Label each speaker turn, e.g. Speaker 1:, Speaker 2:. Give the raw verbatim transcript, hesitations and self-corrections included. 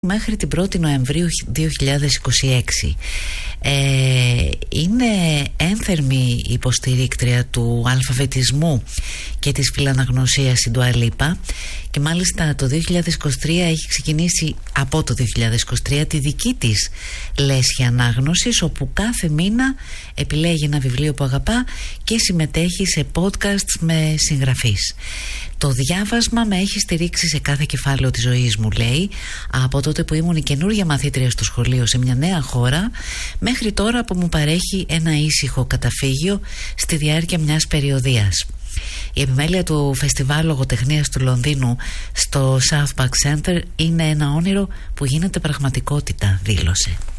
Speaker 1: μέχρι την πρώτη Νοεμβρίου δύο χιλιάδες είκοσι έξι. Ε, είναι ένθερμη υποστηρίκτρια του αλφαβητισμού και της φιλαναγνωσίας η Ντουα Λίπα, και μάλιστα το δύο χιλιάδες είκοσι τρία έχει ξεκινήσει από το δύο χιλιάδες είκοσι τρία τη δική της λέσχη ανάγνωσης, όπου κάθε μήνα επιλέγει ένα βιβλίο που αγαπά και συμμετέχει σε podcasts με συγγραφείς. Το διάβασμα με έχει στηρίξει σε κάθε κεφάλαιο της ζωής μου, λέει, από τότε που ήμουν η καινούργια μαθήτρια στο σχολείο σε μια νέα χώρα, μέχρι τώρα που μου παρέχει ένα ήσυχο καταφύγιο στη διάρκεια μιας περιοδίας. Η επιμέλεια του Φεστιβάλ Λογοτεχνίας του Λονδίνου στο South Bank Center είναι ένα όνειρο που γίνεται πραγματικότητα, δήλωσε.